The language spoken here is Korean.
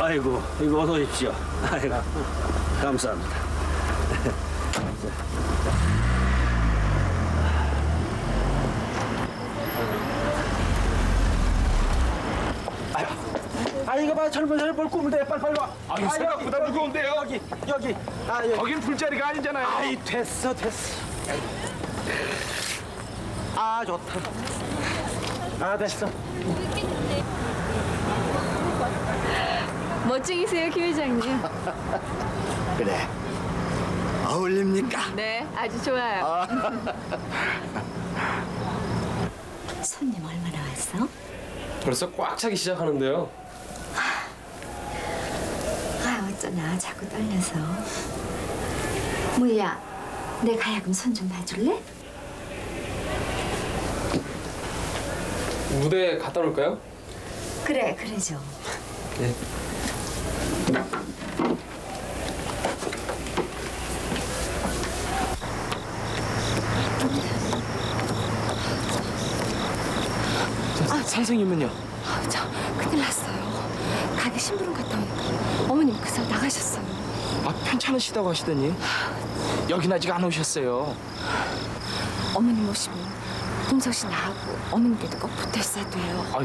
아이고, 이거 어서 오십시오. 아이고, 감사합니다. 아, 이거 봐, 젊은 사람 뭘 꾸면 돼. 빨리 와. 아유, 생각보다 무거운데요. 여기. 아, 여기. 거긴 풀자리가 아니잖아요. 아이, 됐어. 아, 좋다. 아, 됐어. 멋쟁이세요, 김 회장님. 그래. 어울립니까? 네, 아주 좋아요. 손님 얼마나 왔어? 벌써 꽉 차기 시작하는데요. 아 어쩌나 자꾸 떨려서. 무희야, 내 가야금 손 좀 봐줄래? 무대 갖다 놓을까요? 그래 좀. 네. 선생님은요? 저 큰일 났어요. 가게 심부름 갔다 오니까 어머님 그새 나가셨어요. 아, 편찮으시다고 하시더니 여긴 아직 안 오셨어요. 어머님 오시면 동석 씨 나하고 어머님께도 꼭 붙어 있어야 돼요. 아유,